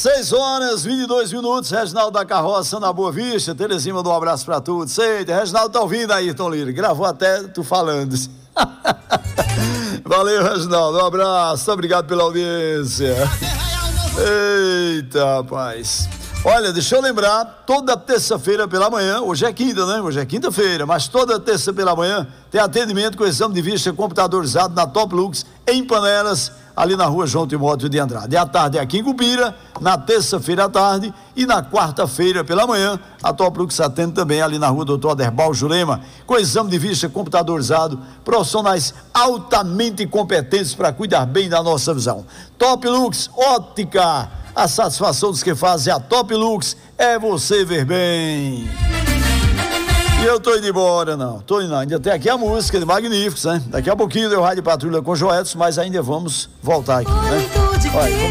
6h22, Reginaldo da Carroça na Boa Vista. Terezinha mandou um abraço pra tu. Sei, Reginaldo tá ouvindo aí, Tom Lira. Gravou até tu falando. Valeu, Reginaldo. Um abraço, obrigado pela audiência. Eita, rapaz. Olha, deixa eu lembrar, toda terça-feira pela manhã, hoje é quinta, né? Hoje é quinta-feira, mas toda terça pela manhã tem atendimento com exame de vista computadorizado na Top Lux, em Panelas, ali na rua João Timóteo de Andrade. À tarde é aqui em Cupira, na terça-feira à tarde e na quarta-feira pela manhã, a Top Lux atende também ali na rua Doutor Aderbal Jurema, com exame de vista computadorizado, profissionais altamente competentes para cuidar bem da nossa visão. Top Lux Ótica, a satisfação dos que fazem a Top Lux é você ver bem. E eu tô indo embora, tô indo não, ainda tem aqui a música de Magníficos, né? Daqui a pouquinho eu Rádio Patrulha com Joetos, mas ainda vamos voltar aqui, né? Olha,